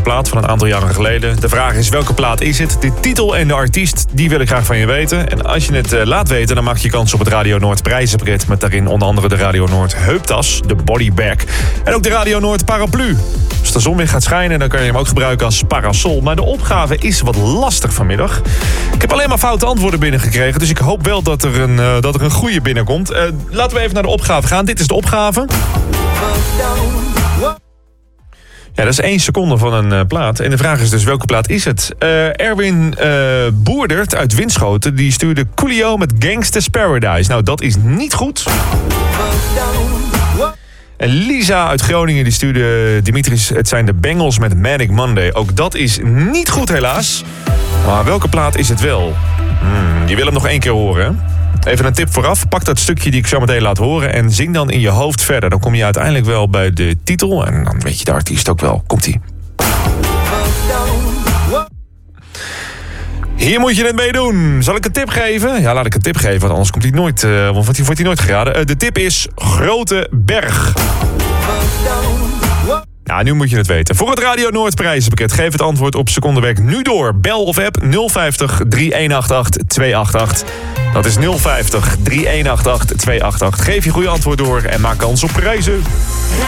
plaat van een aantal jaren geleden. De vraag is, welke plaat is het? De titel en de artiest, die wil ik graag van je weten. En als je het laat weten, dan maak je kans op het Radio Noord prijzenpakket... met daarin onder andere de Radio Noord heuptas, de bodybag... en ook de Radio Noord paraplu. Als de zon weer gaat schijnen, dan kan je hem ook gebruiken als parasol. Maar de opgave is wat lastig vanmiddag. Ik heb alleen maar foute antwoorden binnengekregen... dus ik hoop wel dat er een goede binnenkomt. Laten we even naar de opgave gaan. Dit is de opgave. Ja, dat is 1 seconde van een plaat. En de vraag is dus, welke plaat is het? Erwin Boerdert uit Winschoten... die stuurde Coolio met Gangsta's Paradise. Nou, dat is niet goed. En Lisa uit Groningen die stuurde Dimitris... het zijn de Bengals met Manic Monday. Ook dat is niet goed, helaas. Maar welke plaat is het wel? Je wil hem nog 1 keer horen, hè? Even een tip vooraf. Pak dat stukje die ik zo meteen laat horen... en zing dan in je hoofd verder. Dan kom je uiteindelijk wel bij de titel... en dan weet je de artiest ook wel. Komt-ie. Hier moet je het mee doen. Zal ik een tip geven? Ja, laat ik een tip geven, want anders komt hij nooit, wordt hij nooit geraden. De tip is Grote Berg. Nou, nu moet je het weten. Voor het Radio Noord prijzenpakket geef het antwoord op secondenwerk nu door. Bel of app 050 3188 288. Dat is 050 3188 288. Geef je goede antwoord door en maak kans op prijzen.